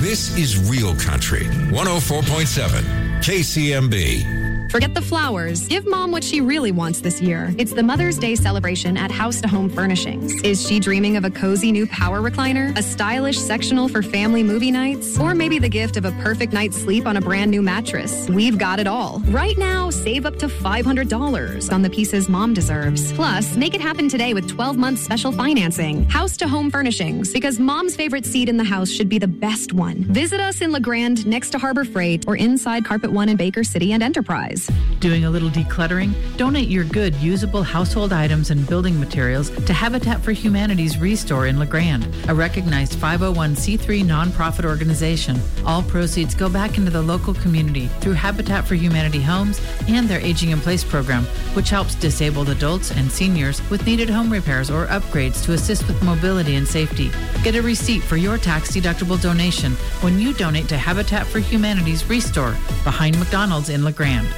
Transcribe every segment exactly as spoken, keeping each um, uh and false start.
This is Real Country, one oh four point seven K C M B. Forget the flowers. Give Mom what she really wants this year. It's the Mother's Day celebration at House to Home Furnishings. Is she dreaming of a cozy new power recliner, a stylish sectional for family movie nights, or maybe the gift of a perfect night's sleep on a brand new mattress? We've got it all. Right now, save up to five hundred dollars on the pieces Mom deserves. Plus, make it happen today with twelve months special financing. House to Home Furnishings, because Mom's favorite seat in the house should be the best one. Visit us in La Grande next to Harbor Freight or inside Carpet One in Baker City and Enterprise. Doing a little decluttering? Donate your good, usable household items and building materials to Habitat for Humanity's Restore in La Grande, a recognized five oh one c three nonprofit organization. All proceeds go back into the local community through Habitat for Humanity homes and their Aging in Place program, which helps disabled adults and seniors with needed home repairs or upgrades to assist with mobility and safety. Get a receipt for your tax-deductible donation when you donate to Habitat for Humanity's Restore behind McDonald's in La Grande.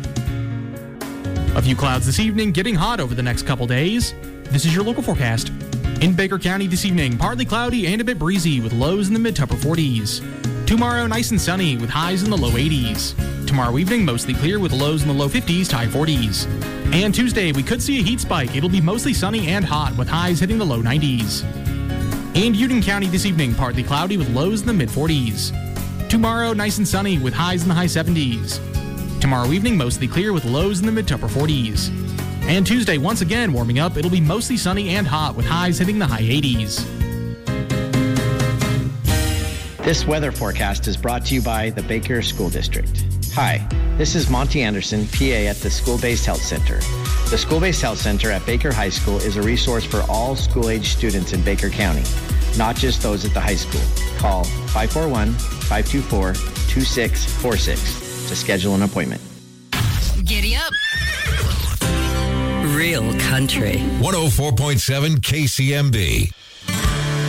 A few clouds this evening, getting hot over the next couple days. This is your local forecast. In Baker County this evening, partly cloudy and a bit breezy with lows in the mid to upper forties. Tomorrow, nice and sunny with highs in the low eighties. Tomorrow evening, mostly clear with lows in the low fifties to high forties. And Tuesday, we could see a heat spike. It'll be mostly sunny and hot with highs hitting the low nineties. In Union County this evening, partly cloudy with lows in the mid forties. Tomorrow, nice and sunny with highs in the high seventies. Tomorrow evening, mostly clear with lows in the mid to upper forties. And Tuesday, once again, warming up. It'll be mostly sunny and hot with highs hitting the high eighties. This weather forecast is brought to you by the Baker School District. Hi, this is Monty Anderson, P A at the School-Based Health Center. The School-Based Health Center at Baker High School is a resource for all school-age students in Baker County, not just those at the high school. Call five four one, five two four, two six four six. to schedule an appointment. Giddy up. Real Country. one oh four point seven K C M B.